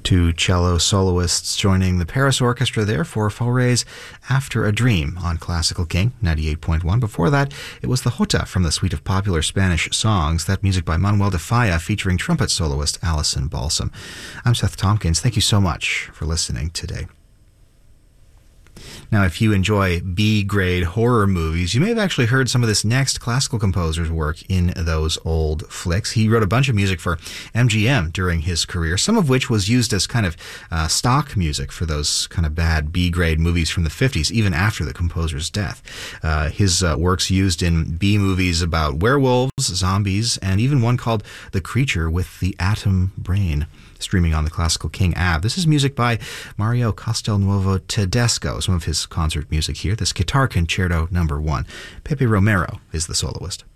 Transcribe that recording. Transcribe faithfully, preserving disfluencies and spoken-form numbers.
Two cello soloists joining the Paris Orchestra there for Fauré's After a Dream on Classical King ninety-eight point one. Before that, it was the Jota from the suite of popular Spanish songs, that music by Manuel de Falla featuring trumpet soloist Alison Balsam. I'm Seth Tompkins. Thank you so much for listening today. Now, if you enjoy B-grade horror movies, you may have actually heard some of this next classical composer's work in those old flicks. He wrote a bunch of music for M G M during his career, some of which was used as kind of uh, stock music for those kind of bad B-grade movies from the fifties, even after the composer's death. Uh, his uh, works used in B-movies about werewolves, zombies, and even one called The Creature with the Atom Brain, streaming on the Classical King app. This is music by Mario Castelnuovo Tedesco, some of his concert music here. This Guitar Concerto number one. Pepe Romero is the soloist.